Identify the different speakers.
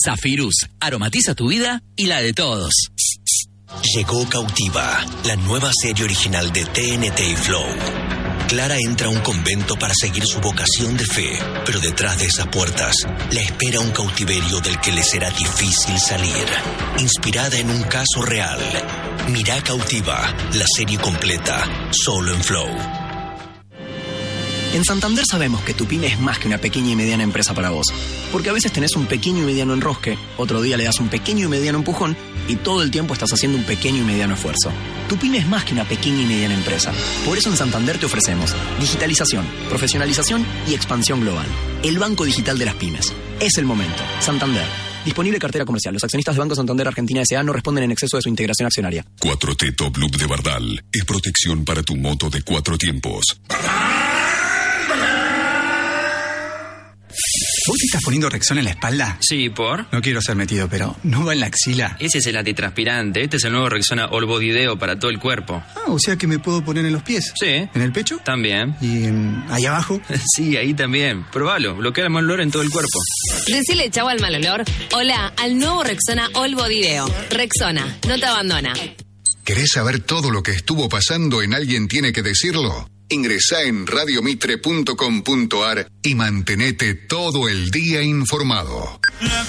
Speaker 1: Zafirus, aromatiza tu vida y la de todos.
Speaker 2: Llegó Cautiva, la nueva serie original de TNT y Flow. Clara entra a un convento para seguir su vocación de fe, pero detrás de esas puertas la espera un cautiverio del que le será difícil salir. Inspirada en un caso real, Mirá Cautiva, la serie completa, solo en Flow.
Speaker 3: En Santander sabemos que tu pyme es más que una pequeña y mediana empresa para vos. Porque a veces tenés un pequeño y mediano enrosque, otro día le das un pequeño y mediano empujón y todo el tiempo estás haciendo un pequeño y mediano esfuerzo. Tu pyme es más que una pequeña y mediana empresa. Por eso en Santander te ofrecemos digitalización, profesionalización y expansión global. El banco digital de las pymes. Es el momento. Santander. Disponible cartera comercial. Los accionistas de Banco Santander Argentina S.A. no responden en exceso de su integración accionaria.
Speaker 4: 4T Top Loop de Bardal es protección para tu moto de 4 tiempos.
Speaker 5: ¿Vos te estás poniendo Rexona en la espalda?
Speaker 6: Sí, ¿por?
Speaker 5: No quiero ser metido, pero ¿no va en la axila?
Speaker 6: Ese es el antitranspirante. Este es el nuevo Rexona All Body Deo para todo el cuerpo.
Speaker 5: Ah, o sea que me puedo poner en los pies.
Speaker 6: Sí.
Speaker 5: ¿En el pecho?
Speaker 6: También.
Speaker 5: ¿Y ahí abajo?
Speaker 6: Sí, ahí también. Probalo. Bloquea el mal olor en todo el cuerpo.
Speaker 7: Decile chau al mal olor. Hola al nuevo Rexona All Body Deo. Rexona, no te abandona.
Speaker 8: ¿Querés saber todo lo que estuvo pasando en Alguien Tiene que Decirlo? Ingresá en radiomitre.com.ar y mantenete todo el día informado.